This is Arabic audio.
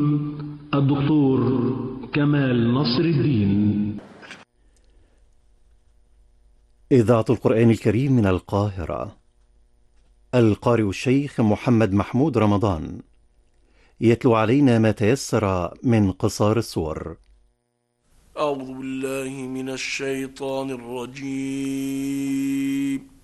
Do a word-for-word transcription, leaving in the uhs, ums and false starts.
الدكتور كمال نصر الدين. إذاعة القرآن الكريم من القاهرة. القارئ الشيخ محمد محمود رمضان يتلو علينا ما تيسر من قصار السور. أعوذ بالله من الشيطان الرجيم.